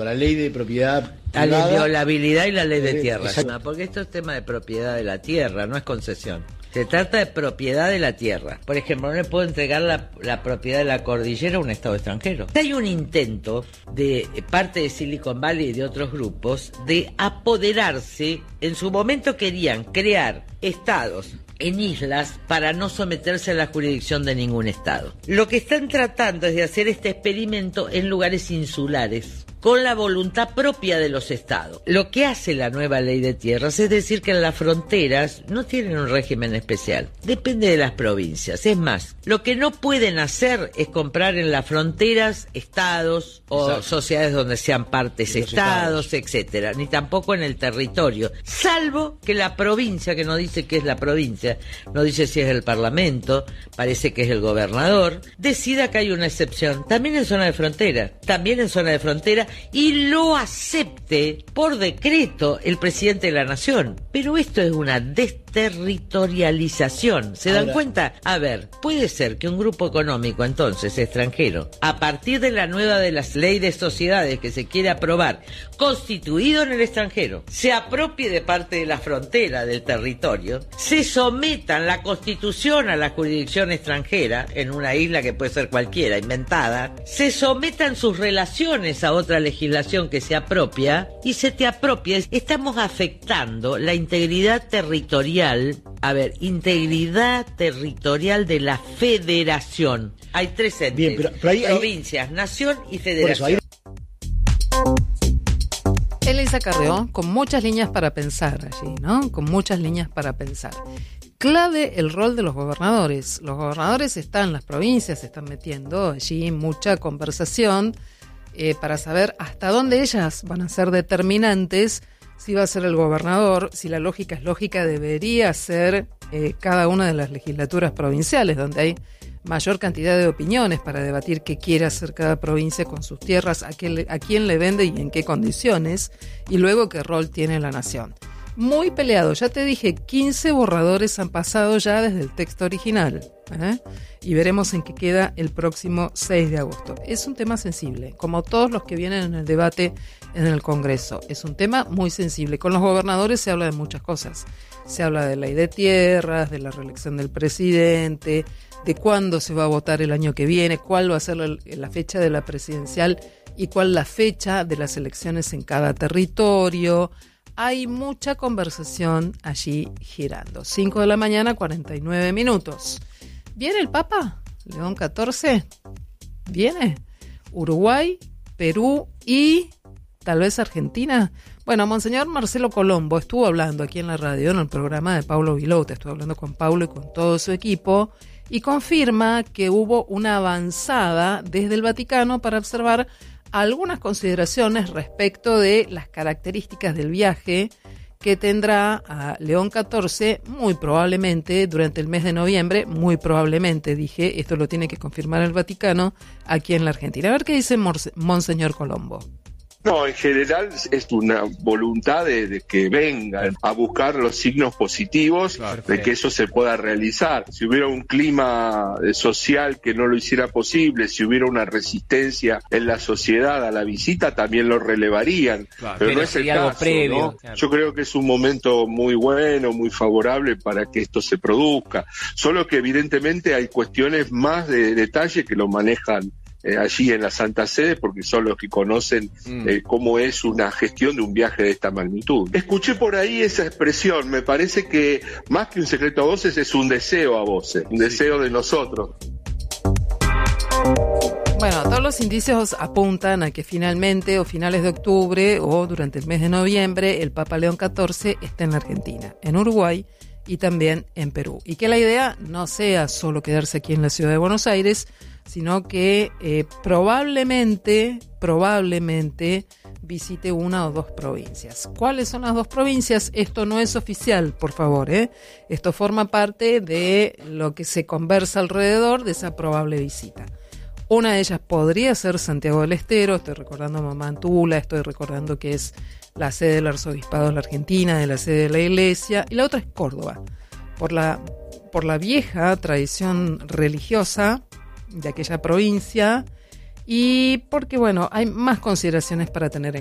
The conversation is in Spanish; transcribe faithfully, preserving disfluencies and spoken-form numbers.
La ley de propiedad La privada, inviolabilidad y la ley de eh, tierra. exacto. Porque esto es tema de propiedad de la tierra, no es concesión. Se trata de propiedad de la tierra. Por ejemplo, no le puedo entregar la, la propiedad de la cordillera a un estado extranjero. Hay un intento de parte de Silicon Valley y de otros grupos de apoderarse. En su momento querían crear estados en islas para no someterse a la jurisdicción de ningún estado. Lo que están tratando es de hacer este experimento en lugares insulares, con la voluntad propia de los estados. Lo que hace la nueva ley de tierras es decir que en las fronteras no tienen un régimen especial. Depende de las provincias. Es más, lo que no pueden hacer es comprar en las fronteras estados o Exacto. sociedades donde sean partes estados, estados, etcétera. Ni tampoco en el territorio. Salvo que la provincia, que no dice que es la provincia, no dice si es el parlamento, parece que es el gobernador, decida que hay una excepción. También en zona de frontera. También en zona de frontera. Y lo acepte por decreto el presidente de la nación. Pero esto es una desterritorialización. ¿Se dan Ahora, cuenta? A ver, puede ser que un grupo económico entonces extranjero, a partir de la nueva de las leyes de sociedades que se quiere aprobar, constituido en el extranjero, se apropie de parte de la frontera del territorio, se sometan la constitución a la jurisdicción extranjera, en una isla que puede ser cualquiera, inventada, se sometan sus relaciones a otra legislación que se apropia y se te apropia. Estamos afectando la integridad territorial, a ver, integridad territorial de la federación. Hay tres entes, Bien, pero, pero ahí, provincias, ahí... nación y federación. Por eso, ahí... Elisa Carrió, con muchas líneas para pensar allí, ¿no? Con muchas líneas para pensar. Clave el rol de los gobernadores. Los gobernadores están en las provincias, se están metiendo allí mucha conversación eh, para saber hasta dónde ellas van a ser determinantes, si va a ser el gobernador, si la lógica es lógica, debería ser eh, cada una de las legislaturas provinciales, donde hay mayor cantidad de opiniones para debatir qué quiere hacer cada provincia con sus tierras, a quién le, a quién le vende y en qué condiciones, y luego qué rol tiene la nación. Muy peleado, ya te dije, quince borradores han pasado ya desde el texto original, ¿eh? Y veremos en qué queda el próximo seis de agosto. Es un tema sensible, como todos los que vienen en el debate en el Congreso. Es un tema muy sensible. Con los gobernadores se habla de muchas cosas. Se habla de ley de tierras, de la reelección del presidente, de cuándo se va a votar el año que viene, cuál va a ser la, la fecha de la presidencial y cuál la fecha de las elecciones en cada territorio. Hay mucha conversación allí girando. cinco de la mañana, cuarenta y nueve minutos. ¿Viene el Papa? León catorce. ¿Viene? Uruguay, Perú y tal vez Argentina. Bueno, Monseñor Marcelo Colombo estuvo hablando aquí en la radio, en el programa de Paulo Vilote. Estuvo hablando con Paulo y con todo su equipo y confirma que hubo una avanzada desde el Vaticano para observar algunas consideraciones respecto de las características del viaje que tendrá a León catorce muy probablemente durante el mes de noviembre, muy probablemente, dije, esto lo tiene que confirmar el Vaticano, aquí en la Argentina. A ver qué dice Monseñor Colombo. No, en general es una voluntad de, de que vengan a buscar los signos positivos, claro, de que eso se pueda realizar. Si hubiera un clima social que no lo hiciera posible, si hubiera una resistencia en la sociedad a la visita, también lo relevarían. Claro, pero, pero no es el caso, previo, ¿no? Claro. Yo creo que es un momento muy bueno, muy favorable para que esto se produzca. Solo que evidentemente hay cuestiones más de detalle que lo manejan Eh, allí en la Santa Sede, porque son los que conocen eh, cómo es una gestión de un viaje de esta magnitud. Escuché por ahí esa expresión, me parece que más que un secreto a voces es un deseo a voces, un deseo de nosotros. Bueno, todos los indicios apuntan a que finalmente o finales de octubre o durante el mes de noviembre el Papa León catorce esté en la Argentina, en Uruguay y también en Perú. Y que la idea no sea solo quedarse aquí en la ciudad de Buenos Aires, sino que eh, probablemente, probablemente visite una o dos provincias. ¿Cuáles son las dos provincias? Esto no es oficial, por favor, ¿eh? Esto forma parte de lo que se conversa alrededor de esa probable visita. Una de ellas podría ser Santiago del Estero, estoy recordando Mamantula, estoy recordando que es la sede del arzobispado de la Argentina, de la sede de la iglesia, y la otra es Córdoba, por la, por la vieja tradición religiosa de aquella provincia y porque, bueno, hay más consideraciones para tener en